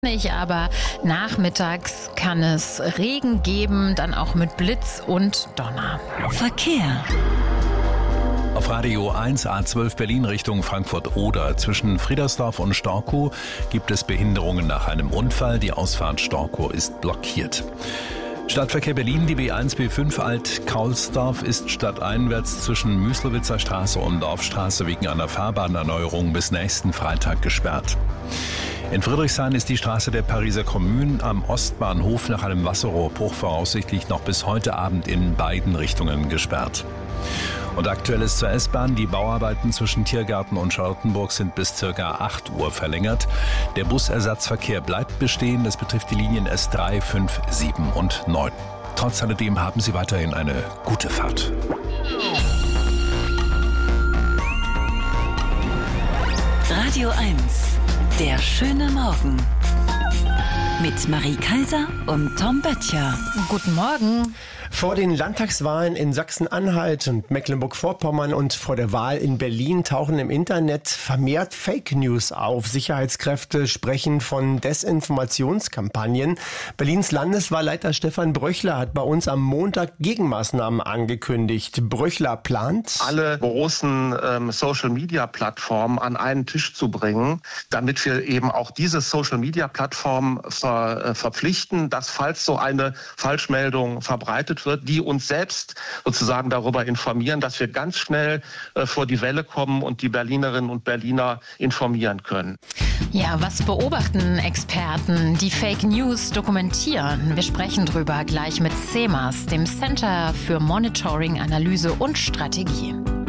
Nicht, aber nachmittags kann es Regen geben, dann auch mit Blitz und Donner. Verkehr. Auf Radio 1 A12 Berlin Richtung Frankfurt-Oder. Zwischen Friedersdorf und Storkow gibt es Behinderungen nach einem Unfall. Die Ausfahrt Storkow ist blockiert. Stadtverkehr Berlin, die B1, B5 Alt-Kaulsdorf ist stadteinwärts zwischen Müslowitzer Straße und Dorfstraße wegen einer Fahrbahnerneuerung bis nächsten Freitag gesperrt. In Friedrichshain ist die Straße der Pariser Kommune am Ostbahnhof nach einem Wasserrohrbruch voraussichtlich noch bis heute Abend in beiden Richtungen gesperrt. Und aktuelles zur S-Bahn. Die Bauarbeiten zwischen Tiergarten und Charlottenburg sind bis ca. 8 Uhr verlängert. Der Busersatzverkehr bleibt bestehen. Das betrifft die Linien S3, 5, 7 und 9. Trotz alledem haben Sie weiterhin eine gute Fahrt. Radio 1, der schöne Morgen. Mit Marie Kaiser und Tom Böttcher. Guten Morgen. Vor den Landtagswahlen in Sachsen-Anhalt und Mecklenburg-Vorpommern und vor der Wahl in Berlin tauchen im Internet vermehrt Fake News auf. Sicherheitskräfte sprechen von Desinformationskampagnen. Berlins Landeswahlleiter Stefan Bröchler hat bei uns am Montag Gegenmaßnahmen angekündigt. Bröchler plant, alle großen Social-Media-Plattformen an einen Tisch zu bringen, damit wir eben auch diese Social-Media-Plattformen verpflichten, dass falls so eine Falschmeldung verbreitet wird, die uns selbst sozusagen darüber informieren, dass wir ganz schnell vor die Welle kommen und die Berlinerinnen und Berliner informieren können. Ja, was beobachten Experten, die Fake News dokumentieren? Wir sprechen drüber gleich mit CEMAS, dem Center für Monitoring, Analyse und Strategie.